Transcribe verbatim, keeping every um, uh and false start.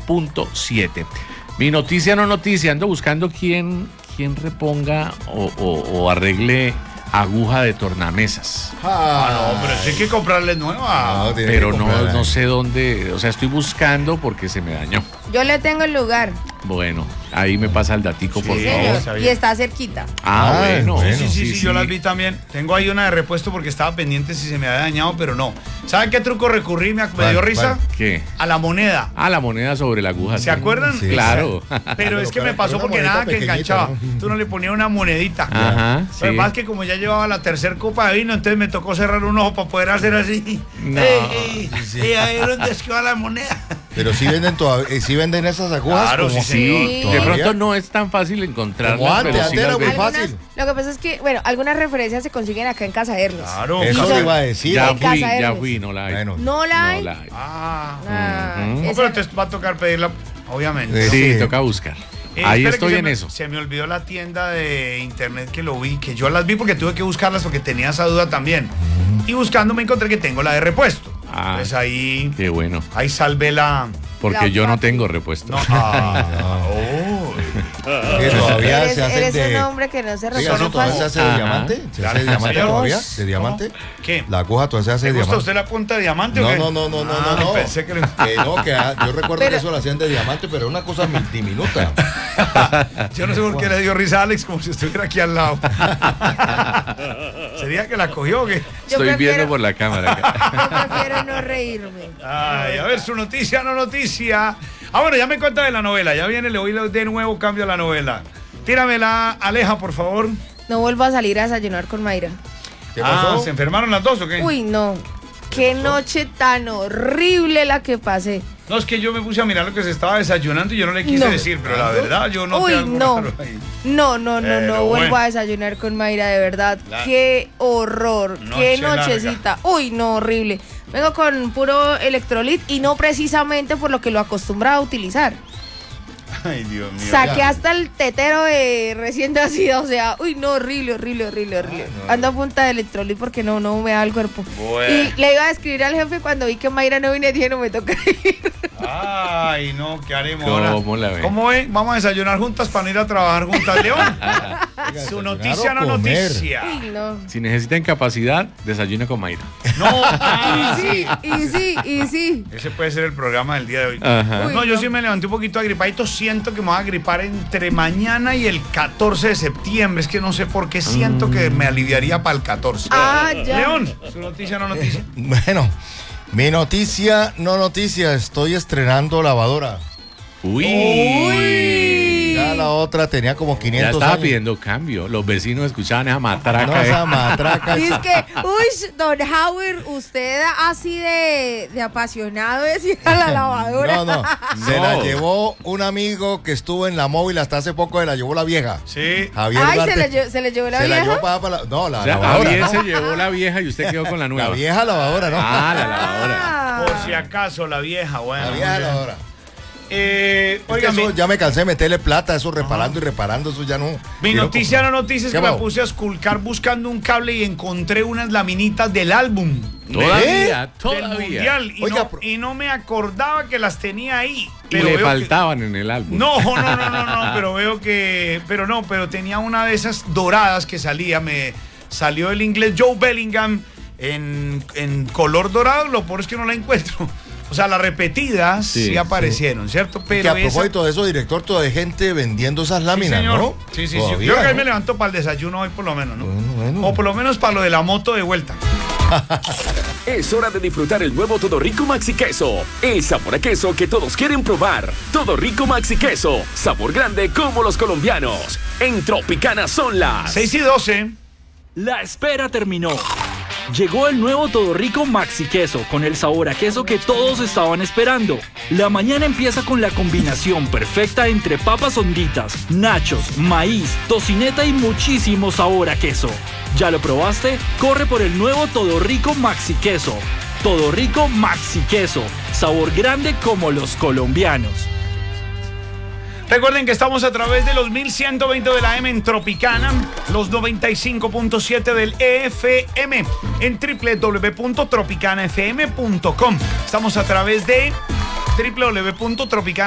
punto siete. Mi noticia no noticia, ando buscando quién, quién reponga o, o, o arregle aguja de tornamesas. Ah, no, pero sí hay que comprarle nueva. No, pero no, no sé dónde, o sea, estoy buscando porque se me dañó. Yo le tengo el lugar. Bueno, ahí me pasa el datico, Sí, por Señor, favor. y está cerquita. Ah, Ah, bueno. bueno. Sí, sí, sí, sí, sí, yo sí. las vi también. Tengo ahí una de repuesto porque estaba pendiente si se me había dañado, pero no. ¿Saben qué truco recurrí? Me, me ¿Cuál, dio risa. cuál? ¿Qué? A la moneda. Ah, la moneda sobre la aguja. ¿Se sí. acuerdan? Sí. Claro. Pero es que pero me pasó una porque monedita nada que pequeñita, enganchaba. ¿no? Tú no le ponías una monedita. Ajá, sí. Lo demás que como ya llevaba la tercera copa de vino, entonces me tocó cerrar un ojo para poder hacer así. No. ¡Ey, ey! ey, ahí es donde es que va la moneda. Pero sí venden todavía, eh, sí venden esas agujas. Claro, como- sí, Sí, Sí. de ¿Todavía? pronto no es tan fácil encontrarlas, Como antes, pero sí antes era las muy venden. fácil. Algunas- lo que pasa es que, bueno, algunas referencias se consiguen acá en Casa Hernos. Claro. Eso son- le iba a decir. Ya en fui, Casa ya Hermes. fui, no la hay. Bueno. ¿No la hay? No la hay. Ah. Ah, Ujú. No, esa- pero te va a tocar pedirla, obviamente. Sí. Sí, toca buscar. Eh, Ahí espere que estoy se en me- eso. Se me olvidó la tienda de internet que lo vi, que yo las vi porque tuve que buscarlas porque tenía esa duda también. Y buscando me encontré que tengo la de repuesto. Ah. Pues ahí, Qué bueno. ahí salvé la... Porque La yo no papi. tengo repuesto. No, ah, oh. Que todavía Eres, se hacen eres de. un hombre que no se Oiga, reconoce ¿eso todavía se fácil. hace de Ajá. diamante? ¿Se Ya, hace de diamante señor. todavía? ¿Cómo? ¿De diamante? ¿Qué? La aguja todavía se hace de ¿Te gusta diamante. usted la punta de diamante o No, qué? no, no, no, no, Ah, no, no. Pensé que... le- Que no, que ah, yo recuerdo Pero- que eso lo hacían de diamante, pero era una cosa diminuta. Yo no sé por qué le dio risa a Alex como si estuviera aquí al lado. ¿Sería que la cogió o qué? Yo Estoy prefiero- viendo por la cámara. acá. Yo prefiero no reírme. Ay, a ver, su noticia, no noticia. Ah, bueno, ya me cuenta de la novela. Ya viene, le voy de nuevo cambio a la novela. Tíramela, Aleja, por favor. No vuelvo a salir a desayunar con Mayra. ¿Qué Ah, pasó? ¿se enfermaron las dos o qué? Uy, no. Qué noche tan horrible la que pasé. No, es que yo me puse a mirar lo que se estaba desayunando y yo no le quise No. decir, pero la verdad yo no Uy, algo no. raro ahí. No, no, no, Pero no vuelvo bueno. a desayunar con Mayra, de verdad. La- Qué horror, Noche qué nochecita. Uy, no, horrible. Vengo con puro electrolit y no precisamente por lo que lo acostumbraba a utilizar. Ay, Dios mío. Saqué ya. hasta el tetero de recién nacido, o sea, uy, no, horrible, horrible, horrible, horrible. Ando a punta de electrolit porque no, no me da el cuerpo. Bueno. Y le iba a escribir al jefe cuando vi que Mayra no vine, dije, no me toca ir. Ay, no, ¿qué haremos ahora? ¿Cómo la ve? ¿Cómo ve? Vamos a desayunar juntas para no ir a trabajar juntas, León. Oiga, Su desayunar noticia o no comer. noticia. Uy, no. Si necesitan capacidad, desayune con Mayra. No, ah, Y sí, y sí, y sí. ese puede ser el programa del día de hoy. Ajá. Uy, No, yo no. sí me levanté un poquito agripadito. Siento que me voy a agripar entre mañana y el catorce de septiembre. Es que no sé por qué siento que me aliviaría para el catorce. Ah, ya. León, su noticia no noticia. Bueno, mi noticia, no noticia, estoy estrenando lavadora. Uy. Uy. Ya la otra tenía como Ya quinientos estaba años. pidiendo cambio. Los vecinos escuchaban esa matraca. No, eh. esa matraca. Y es esa- que, uy, don Howard, usted así de, de apasionado es ir a la lavadora. No, no, se No. la llevó un amigo que estuvo en la móvil hasta hace poco, se la llevó la vieja. Sí. Javier Ay, Ugarte. se le, lle- se le llevó la Se la vieja. llevó para, para la, no, la O sea, lavadora. Javier ¿no? se llevó la vieja y usted quedó con la nueva. La vieja lavadora, ¿no? Ah, la lavadora. Ah. Por si acaso, la vieja, bueno. la vieja muy bien. lavadora. Eh, Es que oiga, eso mi, ya me cansé de meterle plata, eso reparando y reparando, eso ya no. mi quiero noticia no comprar. noticia es ¿Qué que me pasó? puse a esculcar buscando un cable y encontré unas laminitas del álbum. Todavía, Del todavía. mundial y, Oiga, no, pero- y no me acordaba que las tenía ahí. Y Pero le veo que- faltaban en el álbum. No, no, no, no, no, pero veo que, pero no, pero tenía una de esas doradas que salía, me salió el inglés Joe Bellingham en, en color dorado, lo peor es que no la encuentro. O sea, las repetidas sí, Sí, aparecieron, ¿cierto? Que Pero a esa- propósito de eso, director, toda hay gente vendiendo esas Sí, láminas, señor. ¿no? Sí, sí, sí. Todavía, Yo creo que ahí ¿no? me levanto para el desayuno hoy por lo menos, ¿no? Bueno, bueno. O por lo menos para lo de la moto de vuelta. Es hora de disfrutar el nuevo Todo Rico Maxi Queso. El sabor a queso que todos quieren probar. Todo Rico Maxi Queso. Sabor grande como los colombianos. En Tropicana son las... seis y doce. La espera terminó. Llegó el nuevo Todo Rico Maxi Queso con el sabor a queso que todos estaban esperando. La mañana empieza con la combinación perfecta entre papas honditas, nachos, maíz, tocineta y muchísimo sabor a queso. ¿Ya lo probaste? Corre por el nuevo Todo Rico Maxi Queso. Todo Rico Maxi Queso. Sabor grande como los colombianos. Recuerden que estamos a través de los mil ciento veinte de la M en Tropicana, los noventa y cinco punto siete del E F M en doble u doble u doble u punto tropicana f m punto com. Estamos a través de doble u doble u doble u punto tropicana